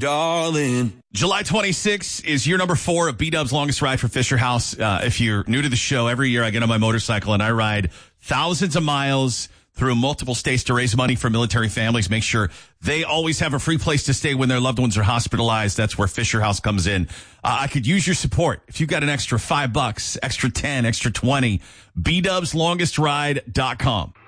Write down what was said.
darling. July 26th is year number 4 of B-Dub's longest ride for Fisher House. If you're new to the show, every year I get on my motorcycle and I ride thousands of miles through multiple states to raise money for military families. Make sure they always have a free place to stay when their loved ones are hospitalized. That's where Fisher House comes in. I could use your support. If you've got an extra $5, extra 10, extra 20, bdubslongestride.com.